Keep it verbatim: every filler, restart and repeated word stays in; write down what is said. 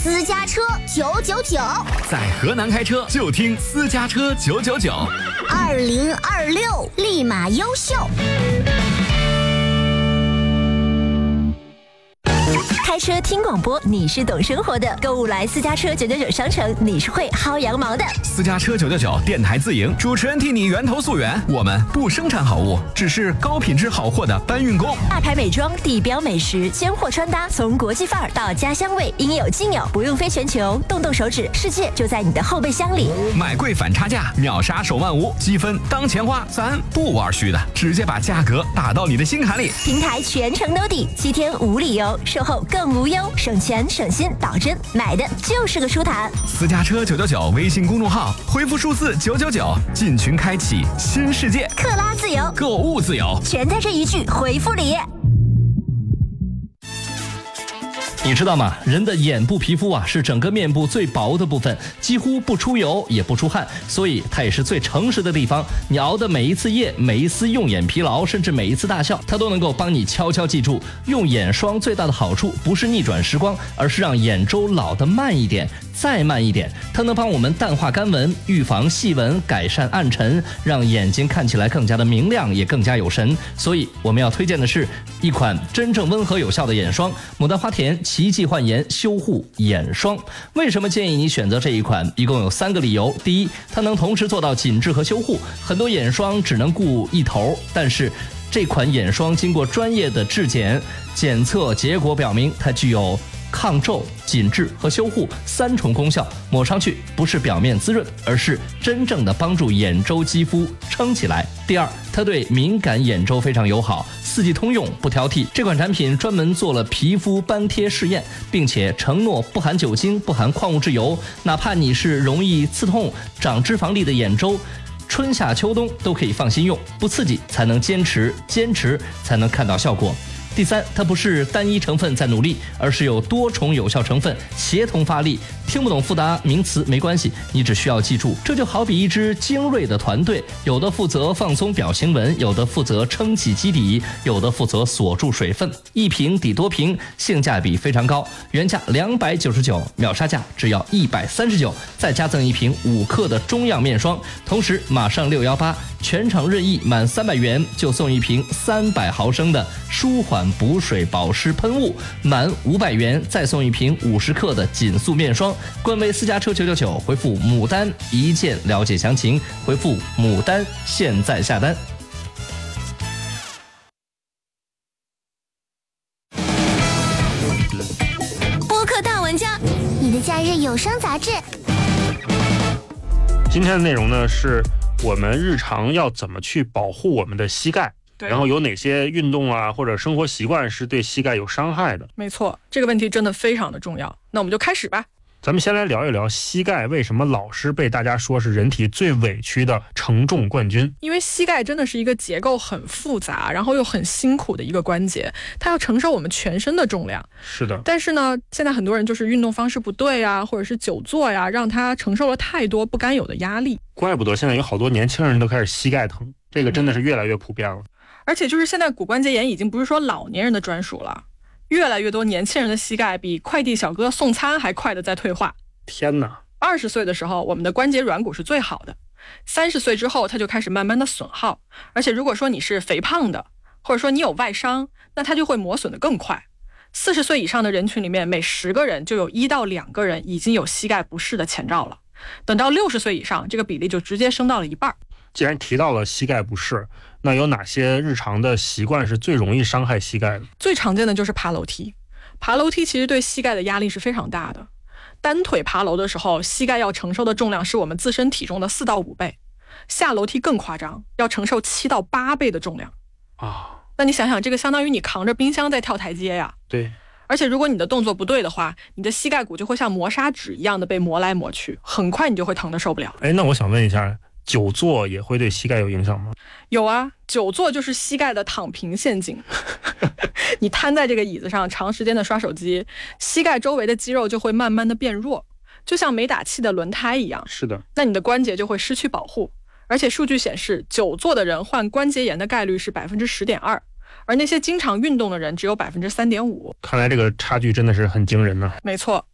私家车九九九， 在河南开车就听私家车九九九， 二零二六立马优秀。 开车听广播，你是懂生活的；购物来私家车九九九商城，你是会薅羊毛的。 私家车九九九电台自营，主持人替你源头溯源。我们不生产好物，只是高品质好货的搬运工。 大牌美妆、地标美食、尖货穿搭，从国际范儿到家乡味，应有尽有，不用飞全球，动动手指，世界就在你的后备箱里。 买贵反差价，秒杀手万无，积分当钱花，咱不玩虚的，直接把价格打到你的心坎里。 平台全程兜底，七天无理由，售后更无忧，省钱省心，保真，买的就是个舒坦。 私家车九九九微信公众号，回复数字九九九，进群开启新世界， 克拉自由， 购物自由， 全在这一句回复里。 你知道吗？人的眼部皮肤啊，是整个面部最薄的部分，几乎不出油也不出汗，所以它也是最诚实的地方。你熬的每一次夜，每一丝用眼疲劳，甚至每一次大笑，它都能够帮你悄悄记住。用眼霜最大的好处不是逆转时光，而是让眼周老得慢一点，再慢一点。它能帮我们淡化干纹，预防细纹，改善暗沉，让眼睛看起来更加的明亮，也更加有神。所以我们要推荐的是一款真正温和有效的眼霜——牡丹花田奇迹焕颜修护眼霜。为什么建议你选择这一款？一共有三个理由。第一，它能同时做到紧致和修护。很多眼霜只能顾一头，但是这款眼霜经过专业的质检检测，结果表明它具有抗皱、紧致和修护三重功效，抹上去不是表面滋润，而是真正的帮助眼周肌肤撑起来。第二，它对敏感眼周非常友好，四季通用，不挑剔。这款产品专门做了皮肤斑贴试验，并且承诺不含酒精、不含矿物质油，哪怕你是容易刺痛、长脂肪粒的眼周，春夏秋冬都可以放心用，不刺激才能坚持，坚持才能看到效果。第三，它不是单一成分在努力，而是有多重有效成分协同发力。听不懂复杂名词没关系，你只需要记住，这就好比一支精锐的团队，有的负责放松表情纹，有的负责撑起基底，有的负责锁住水分，一瓶抵多瓶，性价比非常高。原价两百九十九，秒杀价只要一百三十九，再加赠一瓶五克的中样面霜。同时马上六一八全场任意满三百元就送一瓶三百毫升的舒缓补水保湿喷雾，满五百元再送一瓶五十克的紧速面霜。官微私家车九九九，回复牡丹一键了解详情，回复牡丹现在下单。 播客大玩家， 你的假日有声杂志。 今天的内容呢，是我们日常要怎么去保护我们的膝盖，然后有哪些运动啊或者生活习惯是对膝盖有伤害的。 没错，这个问题真的非常的重要。那我们就开始吧。 咱们先来聊一聊膝盖为什么老是被大家说是人体最委屈的承重冠军。 因为膝盖真的是一个结构很复杂，然后又很辛苦的一个关节，它要承受我们全身的重量。 是的。 但是呢，现在很多人就是运动方式不对啊，或者是久坐呀，让他承受了太多不该有的压力。 怪不得现在有好多年轻人都开始膝盖疼，这个真的是越来越普遍了。 而且就是现在骨关节炎已经不是说老年人的专属了，越来越多年轻人的膝盖比快递小哥送餐还快的在退化。 天哪！ 二十岁的时候，我们的关节软骨是最好的，三十岁之后，它就开始慢慢的损耗。而且如果说你是肥胖的，或者说你有外伤，那它就会磨损的更快。四十岁以上的人群里面，每十个人就有一到两个人已经有膝盖不适的前兆了。等到六十岁以上，这个比例就直接升到了一半。 既然提到了膝盖不适，那有哪些日常的习惯是最容易伤害膝盖的？ 最常见的就是爬楼梯。爬楼梯其实对膝盖的压力是非常大的。单腿爬楼的时候，膝盖要承受的重量是我们自身体重的四到五倍，下楼梯更夸张，要承受七到八倍的重量啊！ 那你想想，这个相当于你扛着冰箱在跳台阶呀。 对。 而且如果你的动作不对的话，你的膝盖骨就会像磨砂纸一样的被磨来磨去，很快你就会疼得受不了。 哎，那我想问一下，久坐也会对膝盖有影响吗？ 有啊，久坐就是膝盖的躺平陷阱。你瘫在这个椅子上长时间的刷手机，膝盖周围的肌肉就会慢慢的变弱，就像没打气的轮胎一样。 是的。 那你的关节就会失去保护。而且数据显示，久坐的人患关节炎的概率是百分之十点二，而那些经常运动的人只有百分之三点五。 看来这个差距真的是很惊人呢。 没错。